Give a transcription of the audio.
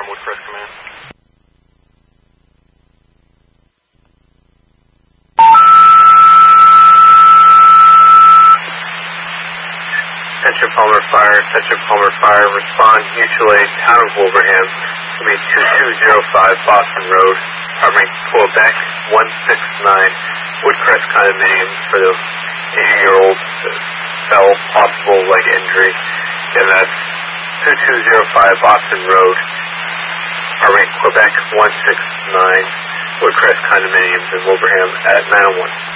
Farm, Woodcrest Command. Attention Palmer Fire, respond, mutual aid, town of Wilbraham, will be 2205 Boston Road, apartment Quebec 169, Woodcrest condominium for the 80-year-old fell, possible leg injury. And that's 2205 Boston Road, apartment Quebec 169, Woodcrest condominiums in Wilbraham at 901.